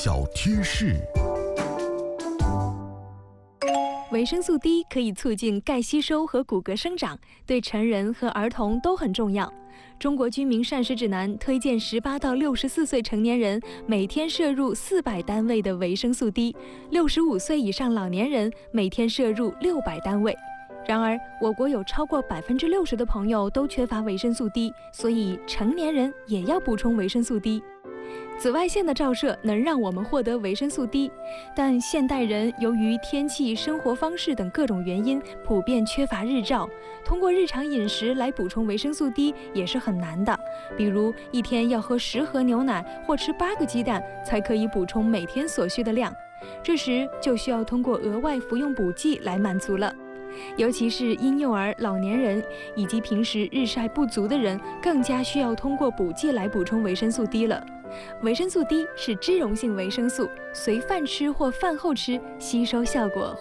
小贴士。 维生素 D 可以促进钙吸收和骨骼生长，对成人和儿童都很重要。中国居民膳食指南推荐18到64岁成年人每天摄入400单位的维生素 D，65岁以上老年人每天摄入600单位。然而，我国有超过60%的朋友都缺乏维生素 D， 所以成年人也要补充维生素 D。紫外线的照射能让我们获得维生素 D， 但现代人由于天气、生活方式等各种原因，普遍缺乏日照。通过日常饮食来补充维生素 D 也是很难的。比如一天要喝10盒牛奶或吃8个鸡蛋，才可以补充每天所需的量。这时就需要通过额外服用补剂来满足了。尤其是婴幼儿、老年人以及平时日晒不足的人，更加需要通过补剂来补充维生素 D 了。维生素 D 是脂溶性维生素，随饭吃或饭后吃，吸收效果